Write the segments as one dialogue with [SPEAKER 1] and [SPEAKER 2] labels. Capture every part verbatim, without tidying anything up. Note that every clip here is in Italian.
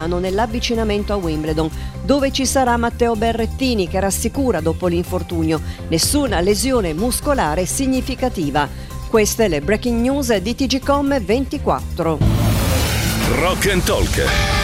[SPEAKER 1] mano nell'avvicinamento a Wimbledon, dove ci sarà Matteo Berrettini, che rassicura dopo l'infortunio nessuna lesione muscolare significativa. Queste le breaking news di T G Com ventiquattro.
[SPEAKER 2] Rock and Talk,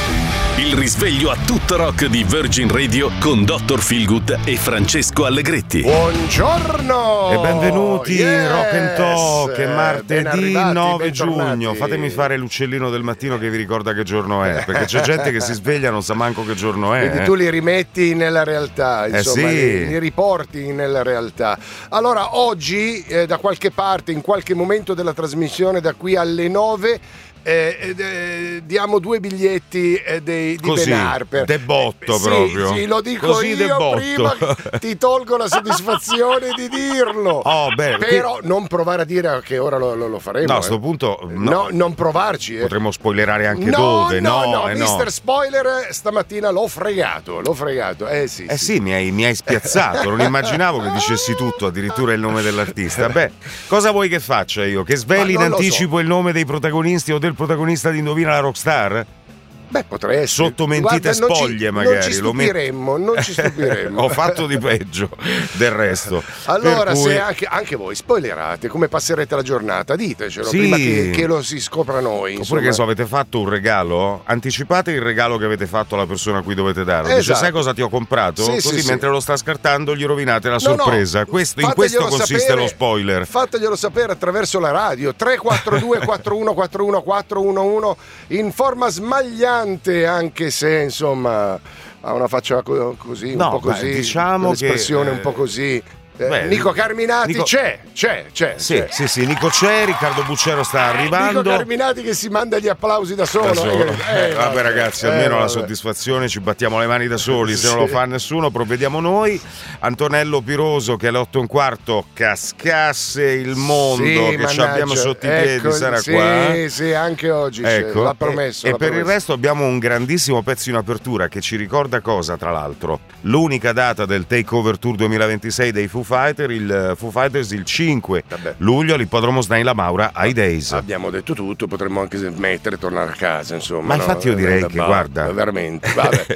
[SPEAKER 2] il risveglio a tutto rock di Virgin Radio con dottor Feelgood e Francesco Allegretti.
[SPEAKER 3] Buongiorno
[SPEAKER 4] e benvenuti in
[SPEAKER 3] yes.
[SPEAKER 4] Rock and Talk. È martedì
[SPEAKER 3] arrivati,
[SPEAKER 4] nove
[SPEAKER 3] bentornati.
[SPEAKER 4] giugno. Fatemi fare l'uccellino del mattino che vi ricorda che giorno è, perché c'è gente che si sveglia e non sa manco che giorno è.
[SPEAKER 3] Quindi
[SPEAKER 4] eh.
[SPEAKER 3] tu li rimetti nella realtà, insomma,
[SPEAKER 4] eh sì.
[SPEAKER 3] li, li riporti nella realtà. Allora, oggi eh, da qualche parte, in qualche momento della trasmissione, da qui alle nove, Eh, eh, diamo due biglietti eh, dei, di
[SPEAKER 4] Così,
[SPEAKER 3] Ben Harper.
[SPEAKER 4] debotto
[SPEAKER 3] sì,
[SPEAKER 4] proprio.
[SPEAKER 3] Sì, lo dico
[SPEAKER 4] Così
[SPEAKER 3] io
[SPEAKER 4] debotto.
[SPEAKER 3] prima, ti tolgo la soddisfazione di dirlo.
[SPEAKER 4] Oh, beh,
[SPEAKER 3] però che... non provare a dire che ora lo, lo, lo faremo.
[SPEAKER 4] No, a
[SPEAKER 3] eh.
[SPEAKER 4] sto punto no.
[SPEAKER 3] no, non provarci. Eh.
[SPEAKER 4] Potremmo spoilerare anche
[SPEAKER 3] no,
[SPEAKER 4] dove.
[SPEAKER 3] No,
[SPEAKER 4] no,
[SPEAKER 3] no,
[SPEAKER 4] eh,
[SPEAKER 3] mister
[SPEAKER 4] no.
[SPEAKER 3] Spoiler stamattina l'ho fregato, l'ho fregato. Eh sì,
[SPEAKER 4] Eh
[SPEAKER 3] sì.
[SPEAKER 4] sì, mi hai, mi hai spiazzato, non immaginavo che dicessi tutto, addirittura il nome dell'artista. Beh, cosa vuoi che faccia io? Che sveli in anticipo so. il nome dei protagonisti o del protagonista di Indovina la Rockstar?
[SPEAKER 3] Beh, potrei essere.
[SPEAKER 4] Sotto mentite
[SPEAKER 3] Guarda,
[SPEAKER 4] spoglie,
[SPEAKER 3] non ci,
[SPEAKER 4] magari.
[SPEAKER 3] Non ci stupiremmo, non ci stupiremmo.
[SPEAKER 4] Ho fatto di peggio del resto.
[SPEAKER 3] Allora,
[SPEAKER 4] cui...
[SPEAKER 3] se anche, anche voi spoilerate, come passerete la giornata? Ditecelo
[SPEAKER 4] sì.
[SPEAKER 3] prima che, che lo si scopra noi.
[SPEAKER 4] Oppure, che so, avete fatto un regalo? Anticipate il regalo che avete fatto alla persona a cui dovete darlo.
[SPEAKER 3] Esatto.
[SPEAKER 4] Dice, sai cosa ti ho comprato?
[SPEAKER 3] Sì,
[SPEAKER 4] Così
[SPEAKER 3] sì,
[SPEAKER 4] mentre
[SPEAKER 3] sì.
[SPEAKER 4] lo sta scartando gli rovinate la
[SPEAKER 3] no,
[SPEAKER 4] sorpresa.
[SPEAKER 3] No,
[SPEAKER 4] questo, in questo consiste
[SPEAKER 3] sapere,
[SPEAKER 4] lo spoiler.
[SPEAKER 3] Fateglielo sapere attraverso la radio tre quattro due quattro uno quattro uno quattro uno uno in forma smagliante, anche se insomma ha una faccia così,
[SPEAKER 4] no,
[SPEAKER 3] un po' così,
[SPEAKER 4] beh, diciamo
[SPEAKER 3] un'espressione
[SPEAKER 4] che,
[SPEAKER 3] un po' così. Eh,
[SPEAKER 4] beh,
[SPEAKER 3] Nico Carminati
[SPEAKER 4] Nico...
[SPEAKER 3] c'è, c'è, c'è.
[SPEAKER 4] Sì,
[SPEAKER 3] c'è.
[SPEAKER 4] sì, sì, Nico c'è, Riccardo Bucciero sta arrivando.
[SPEAKER 3] Nico Carminati che si manda gli applausi da solo.
[SPEAKER 4] Da solo.
[SPEAKER 3] Eh,
[SPEAKER 4] eh, vabbè ragazzi, almeno
[SPEAKER 3] eh,
[SPEAKER 4] la
[SPEAKER 3] vabbè.
[SPEAKER 4] soddisfazione, ci battiamo le mani da soli, se
[SPEAKER 3] sì.
[SPEAKER 4] non lo fa nessuno provvediamo noi. Antonello Piroso che alle otto e un quarto cascasse il mondo,
[SPEAKER 3] sì,
[SPEAKER 4] che ci
[SPEAKER 3] mannaggia.
[SPEAKER 4] abbiamo sotto i piedi,
[SPEAKER 3] ecco,
[SPEAKER 4] sarà
[SPEAKER 3] sì,
[SPEAKER 4] qua.
[SPEAKER 3] Sì, sì, anche oggi
[SPEAKER 4] ecco.
[SPEAKER 3] l'ha promesso.
[SPEAKER 4] E,
[SPEAKER 3] l'ha
[SPEAKER 4] e per
[SPEAKER 3] promesso.
[SPEAKER 4] il resto abbiamo un grandissimo pezzo in apertura che ci ricorda cosa, tra l'altro? L'unica data del Takeover Tour duemilaventisei dei Foo Fighter, il Foo Fighters il cinque
[SPEAKER 3] Vabbè.
[SPEAKER 4] luglio all'ippodromo Snaila Maura ai Days.
[SPEAKER 3] Abbiamo detto tutto, potremmo anche smettere e tornare a casa, insomma.
[SPEAKER 4] Ma
[SPEAKER 3] no?
[SPEAKER 4] infatti io direi
[SPEAKER 3] eh,
[SPEAKER 4] che
[SPEAKER 3] va,
[SPEAKER 4] guarda,
[SPEAKER 3] veramente, vabbè.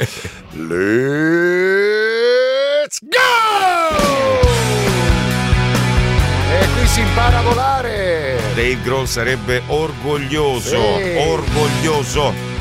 [SPEAKER 3] Let's go! E qui si impara a volare.
[SPEAKER 4] Dave Grohl sarebbe orgoglioso,
[SPEAKER 3] sì.
[SPEAKER 4] orgoglioso.